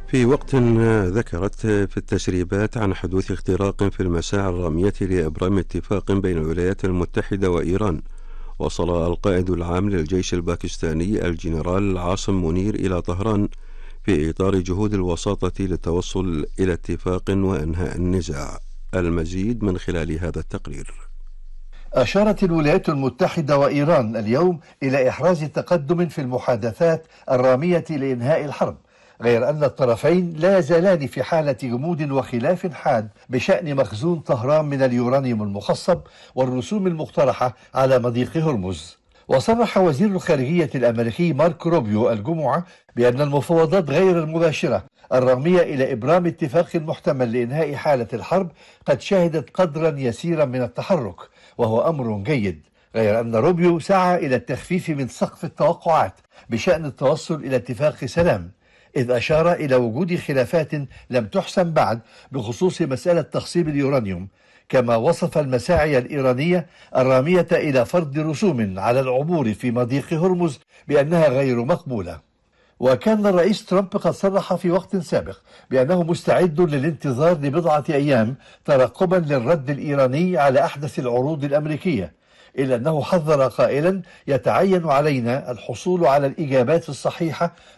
في وقت ذكرت في التسريبات عن حدوث اختراق في المساعي الرامية لإبرام اتفاق بين الولايات المتحدة وإيران. وصل القائد العام للجيش الباكستاني الجنرال عاصم منير إلى طهران في إطار جهود الوساطة للتوصل إلى اتفاق وإنهاء النزاع. المزيد من خلال هذا التقرير. أشارت الولايات المتحدة وإيران اليوم إلى إحراز تقدم في المحادثات الرامية لإنهاء الحرب، غير أن الطرفين لا يزالان في حالة غموض وخلاف حاد بشأن مخزون طهران من اليورانيوم المخصب والرسوم المقترحة على مضيق هرمز. وصرح وزير الخارجية الأمريكي مارك روبيو الجمعة بأن المفاوضات غير المباشرة الرامية إلى إبرام اتفاق محتمل لإنهاء حالة الحرب قد شهدت قدرا يسيرا من التحرك، وهو أمر جيد، غير أن روبيو سعى إلى التخفيف من سقف التوقعات بشأن التوصل إلى اتفاق سلام، إذ أشار إلى وجود خلافات لم تحسم بعد بخصوص مسألة تخصيب اليورانيوم، كما وصف المساعي الإيرانية الرامية إلى فرض رسوم على العبور في مضيق هرمز بأنها غير مقبولة. وكان الرئيس ترامب قد صرح في وقت سابق بأنه مستعد للانتظار لبضعة أيام ترقبا للرد الإيراني على أحدث العروض الأمريكية، إلا أنه حذر قائلا: يتعين علينا الحصول على الإجابات الصحيحة